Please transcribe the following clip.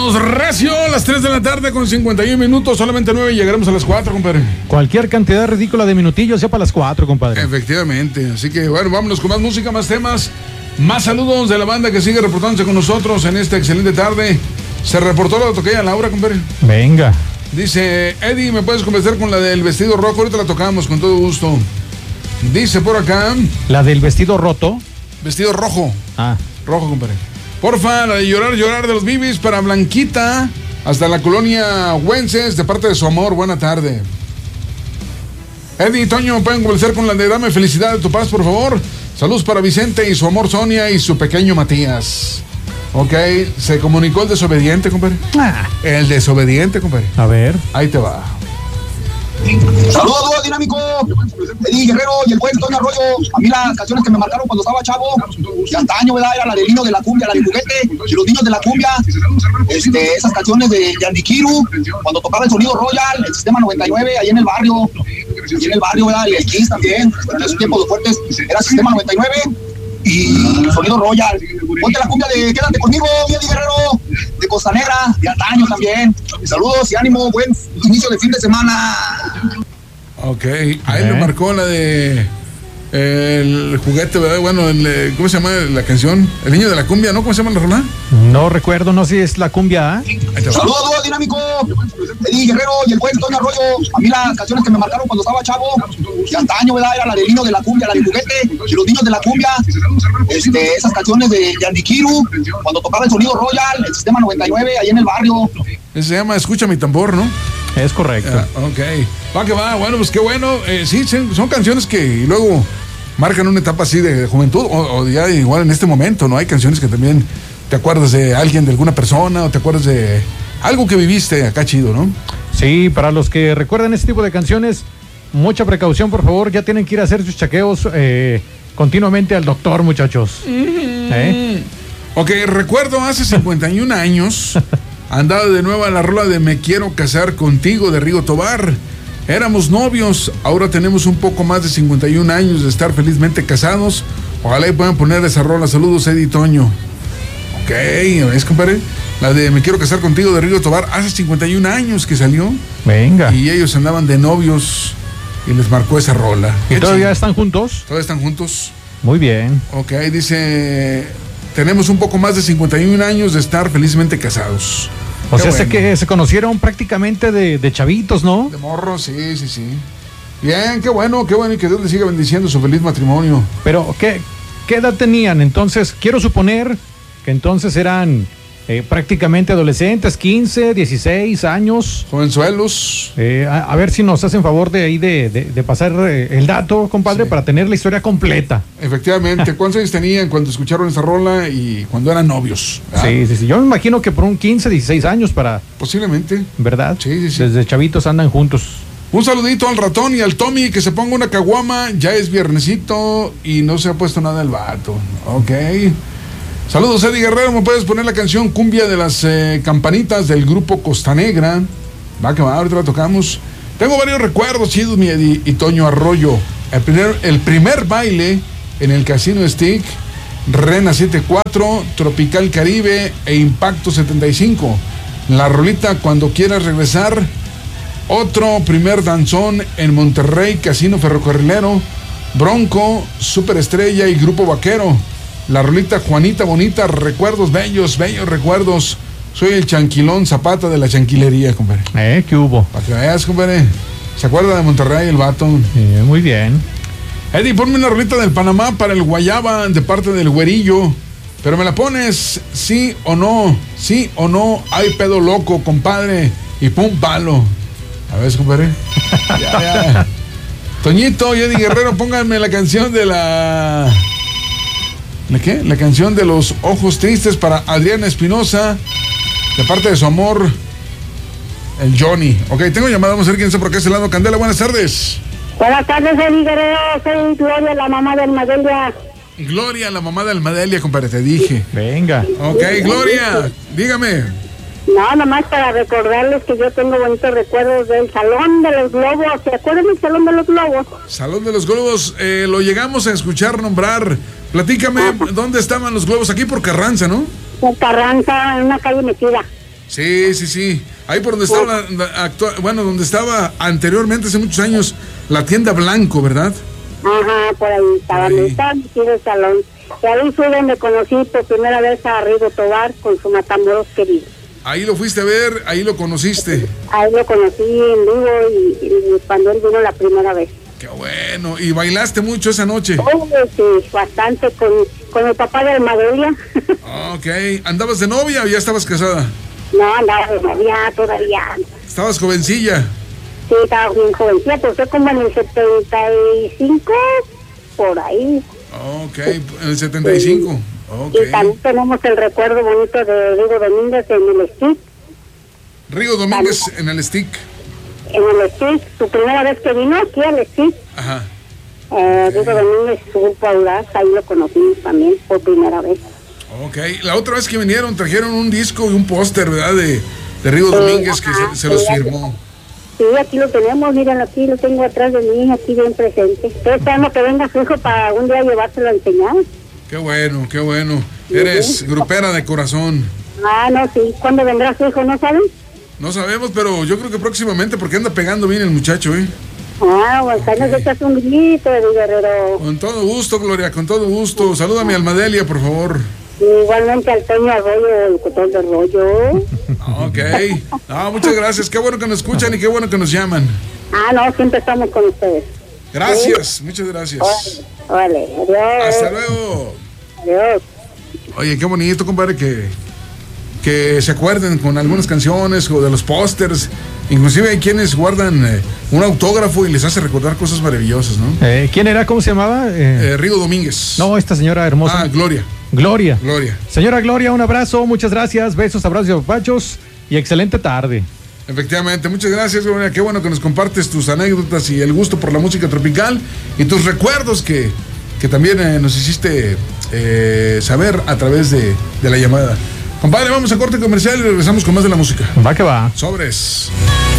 Vámonos recio, las 3 de la tarde con 51 minutos, solamente 9 y llegaremos a las 4, compadre. Cualquier cantidad ridícula de minutillos ya para las 4, compadre. Efectivamente, así que bueno, vámonos con más música, más temas, más saludos de la banda que sigue reportándose con nosotros en esta excelente tarde. Se reportó la toquilla Laura, compadre. Venga. Dice, Eddie, ¿me puedes convencer con la del vestido rojo? Ahorita la tocamos con todo gusto. Dice por acá. ¿La del vestido roto? Vestido rojo. Ah. Rojo, compadre. Porfa, la de llorar de los Bibis para Blanquita, hasta la colonia Güences, de parte de su amor. Buena tarde. Eddie y Toño, ¿me pueden convencer con la de Dame Felicidad de tu Paz, por favor? Saludos para Vicente y su amor Sonia y su pequeño Matías. Ok, se comunicó el desobediente, compadre. El desobediente, compadre. A ver. Ahí te va. Saludos, dinámico. Eddie Guerrero y el buen Toño Arroyo. A mí las canciones que me marcaron cuando estaba chavo, de antaño, ¿verdad? Era la del niño de la cumbia, la de juguete, y los niños de la cumbia. Esas canciones de Yandikiru, cuando tocaba el sonido Royal, el sistema 99, ahí en el barrio, ¿verdad? Y el Kiss también, en esos tiempos fuertes, era sistema 99 y sonido Royal. Ponte la cumbia de Quédate conmigo, Eddie Guerrero, de Costa Negra, de antaño también. Saludos y ánimo, buen inicio de fin de semana. Ok, ahí le marcó la de el juguete, ¿verdad? Bueno, ¿cómo se llama la canción? El niño de la cumbia, ¿no? ¿Cómo se llama la rola? No recuerdo, no sé si es la cumbia, ¿eh? Saludos, dinámico. Eddie Guerrero y el buen Toño Arroyo. A mí las canciones que me marcaron cuando estaba chavo, de antaño, ¿verdad? Era la del niño de la cumbia, la de juguete, y los niños de la cumbia. Esas canciones de Yandikiru, cuando tocaba el sonido Royal, el sistema 99, ahí en el barrio. Ese se llama Escucha mi tambor, ¿no? Es correcto. Ok. Va que va, bueno, pues qué bueno. Sí, son canciones que luego marcan una etapa así de juventud, o ya igual en este momento, ¿no? Hay canciones que también te acuerdas de alguien, de alguna persona, o te acuerdas de algo que viviste acá chido, ¿no? Sí, para los que recuerdan este tipo de canciones, mucha precaución, por favor. Ya tienen que ir a hacer sus chequeos continuamente al doctor, muchachos. Ok, recuerdo hace 51 años, andaba de nuevo a la rola de Me quiero casar contigo de Rigo Tobar. Éramos novios, ahora tenemos un poco más de 51 años de estar felizmente casados. Ojalá y puedan poner esa rola. Saludos, Eddie y Toño. Ok, ¿ves, compadre? La de Me quiero casar contigo de Rigo Tobar, hace 51 años que salió. Venga. Y ellos andaban de novios y les marcó esa rola. ¿Y todavía están juntos? Todavía están juntos. Muy bien. Ok, dice, tenemos un poco más de 51 años de estar felizmente casados. O sea, sé que se conocieron prácticamente de chavitos, ¿no? De morros, sí. Bien, qué bueno, y que Dios les siga bendiciendo su feliz matrimonio. Pero, ¿qué edad tenían? Entonces, quiero suponer que entonces eran prácticamente adolescentes, 15, 16 años. Jovenzuelos. A ver si nos hacen favor de ahí de pasar el dato, compadre, para tener la historia completa. Efectivamente, ¿cuántos años tenían cuando escucharon esa rola y cuando eran novios? Sí. Yo me imagino que por un 15, 16 años para... Posiblemente. ¿Verdad? Sí. Desde chavitos andan juntos. Un saludito al ratón y al Tommy, que se ponga una caguama. Ya es viernesito y no se ha puesto nada el vato. Ok. Saludos, Eddie Guerrero. ¿Me puedes poner la canción Cumbia de las Campanitas del grupo Costa Negra? Va que va, ahorita la tocamos. Tengo varios recuerdos chidos, mi Eddie y Toño Arroyo. El primer baile en el Casino Stick, Rena 74, Tropical Caribe e Impacto 75. La rolita Cuando quieras regresar. Otro primer danzón en Monterrey, Casino Ferrocarrilero, Bronco, Superestrella y Grupo Vaquero. La rolita Juanita Bonita, recuerdos bellos recuerdos. Soy el Chanquilón Zapata de la Chanquilería, compadre. ¿Qué hubo? Para que veas, compadre. ¿Se acuerda de Monterrey el vato? Muy bien. Eddie, ponme una rolita del Panamá para el Guayaba de parte del Güerillo. Pero me la pones, sí o no, hay pedo loco, compadre. Y pum, palo. A ver, compadre. Ya. Toñito y Eddie Guerrero, pónganme la canción de la... ¿La qué? La canción de los ojos tristes para Adriana Espinosa, de parte de su amor, el Johnny. Ok, tengo llamada, vamos a ver quién está por acá, ese lado. Candela, buenas tardes. Buenas tardes, Eddie Guerrero, soy Gloria, la mamá de Almadelia. Gloria, la mamá de Almadelia, compadre, te dije. Venga. Ok, Gloria, dígame. No, nomás para recordarles que yo tengo bonitos recuerdos del Salón de los Globos. ¿Se acuerdan del Salón de los Globos? Salón de los Globos, lo llegamos a escuchar nombrar. Platícame, ¿dónde estaban los globos? Aquí por Carranza, ¿no? Por Carranza, en una calle metida. Sí. Ahí por donde estaba donde estaba anteriormente, hace muchos años, la tienda Blanco, ¿verdad? Ajá, por ahí estaba metido el salón. Y ahí fue donde conocí por primera vez a Rigo Tobar con su Matamoros querido. Ahí lo fuiste a ver, ahí lo conociste. Ahí lo conocí en vivo y cuando él vino la primera vez. Qué bueno. ¿Y bailaste mucho esa noche? Sí, bastante con el papá de Almadelia. Ok. ¿Andabas de novia o ya estabas casada? No, andaba de novia todavía. ¿Estabas jovencilla? Sí, estaba bien jovencilla, pero fue como en el 75, por ahí. Ok, en el 75. Sí. Okay. Y también tenemos el recuerdo bonito de Rigo Domínguez en el stick. Rigo Domínguez en el stick. En el stick, su primera vez que vino aquí al stick. Ajá. Rigo Domínguez, su grupo Audaz, ahí lo conocimos también por primera vez. Ok, la otra vez que vinieron trajeron un disco y un póster, ¿verdad? De Rigo Domínguez que se los firmó. Sí, aquí lo tenemos, miren, aquí lo tengo atrás de mí, aquí bien presente. Estoy esperando que venga su hijo para un día llevárselo a enseñar. Qué bueno. Eres grupera de corazón. No, sí. ¿Cuándo vendrá su hijo, no saben? No sabemos, pero yo creo que próximamente, porque anda pegando bien el muchacho, ¿eh? Pues ahí nos echas un grito, Guerrero. Con todo gusto, Gloria, con todo gusto. Salúdame a Almadelia, por favor. Igualmente al Toño Arroyo, el locutor de Rollo. Ok. Muchas gracias. Qué bueno que nos escuchan y qué bueno que nos llaman. No, siempre estamos con ustedes. Gracias, ¿Sí? Muchas gracias. Vale, adiós. Hasta luego. Adiós. Oye, qué bonito, compadre, que se acuerden con algunas canciones o de los pósters. Inclusive hay quienes guardan un autógrafo y les hace recordar cosas maravillosas, ¿no? ¿Quién era? ¿Cómo se llamaba? Rigo Domínguez. No, esta señora hermosa. Gloria. Gloria. Gloria. Señora Gloria, un abrazo, muchas gracias, besos, abrazos y apapachos y excelente tarde. Efectivamente, muchas gracias, Gloria. Qué bueno que nos compartes tus anécdotas y el gusto por la música tropical y tus recuerdos que también nos hiciste saber a través de la llamada. Compadre, vamos a corte comercial y regresamos con más de la música. Va que va. Sobres.